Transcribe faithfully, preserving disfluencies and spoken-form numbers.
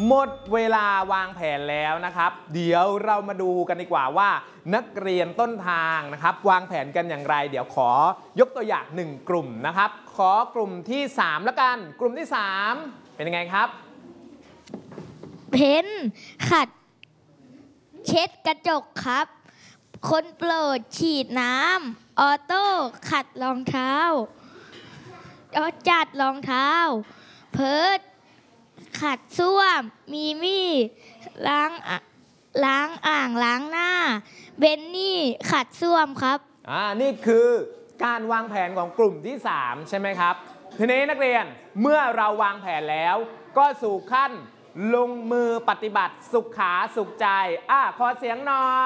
หมดเวลาวางแผนแล้วนะครับเดี๋ยวเรามาดูกันดีกว่าว่านักเรียนต้นทางนะครับวางแผนกันอย่างไรเดี๋ยวขอยกตัวอย่างหนึ่งกลุ่มนะครับขอกลุ่มที่สามแล้วกันกลุ่มที่สามเป็นยังไงครับเพ้นขัดเช็ดกระจกครับคนโปรดฉีดน้ำออโต้ขัดรองเท้าจัดรองเท้าเพิร์ดขัดส้วมมีมี่ล้างล้างอ่างล้างหน้าเบนนี่ขัดส้วมครับอ่านี่คือการวางแผนของกลุ่มที่สามใช่ไหมครับทีนี้นักเรียนเมื่อเราวางแผนแล้วก็สู่ขั้นลงมือปฏิบัติสุขขาสุขใจอ่ะขอเสียงหน่อย